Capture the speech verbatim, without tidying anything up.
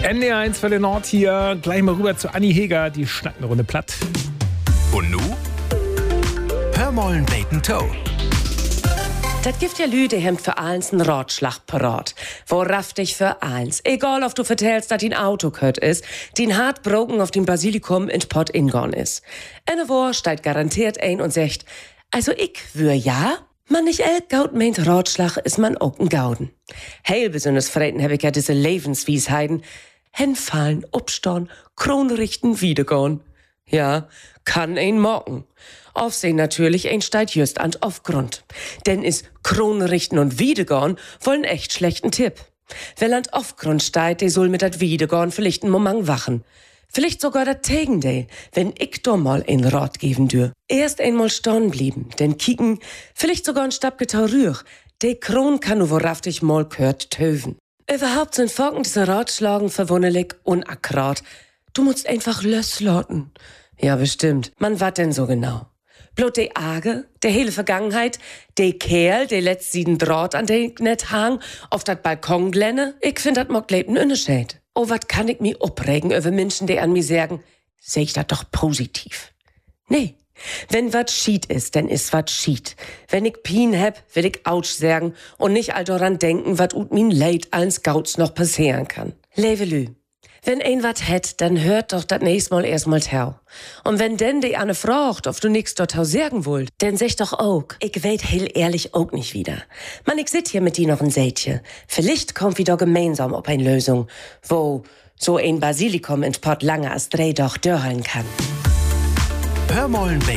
N D R eins für den Nord hier. Gleich mal rüber zu Anni Heger. Die schnackt eine Runde platt. Und nu? Hör mollen Bacon Toe. Das gibt ja Lüde hemmt für eins n Ratschlag parat. Worauf dich für eins. Egal, ob du vertellst, dass dein Auto kört ist, den hart broken auf dem Basilikum in Pott ingon ist. Eine Woche steigt garantiert ein und sagt, also ich wür ja, man nicht elk Gaut meint Ratschlag, ist man auch n Gauden. Heil besonders freten hab ich ja diese Lebenswiesheiten. Hinfallen, upstorn, Kronrichten, wiedergorn. Ja, kann ein mocken. Aufsehen natürlich ein steigt just an Aufgrund. Denn ist Kronrichten und Wiedergorn wollen echt schlechten Tipp. Wer an Aufgrund steigt, der soll mit dat Wiedergorn vielleicht n Moment wachen. Vielleicht sogar dat Tegendale, wenn ich doch mal ein Rat geben dür. Erst einmal storn blieben, denn kicken, vielleicht sogar ein Stabgetau rühr. De Kron kann nu worauf dich mal gehört töven. Überhaupt sind folgende Ratschlagen verwunderlich unakkurat. Du musst einfach lösslauten. Ja, bestimmt. Man wat denn so genau? Blut de Arge, der hele Vergangenheit, de Kerl, der letzt sieden Draht an de net hang, auf dat Balkon glenne, ich find dat mock lebten Unterschied. Oh, wat kann ich mi opregen über Menschen, die an mi sagen, seh ich dat doch positiv. Nee, wenn wat schied ist, denn ist wat schied. Wenn ich Pien heb, will ich Autsch sagen und nicht all daran denken, wat ut min Leid als Gauts noch passieren kann. Levelü. Wenn ein wat het, dann hört doch dat nächst Mal erstmal tau. Und wenn denn die Anne fragt, ob du nix dort tau sagen wollt, dann sag doch auch, ich weet heel ehrlich auch nicht wieder. Man, ich sit hier mit dir noch ein Sätje. Vielleicht kommt wieder gemeinsam op ein Lösung, wo so ein Basilikum in Pott lange als Dreh doch dörren kann. Hör mollen Bacon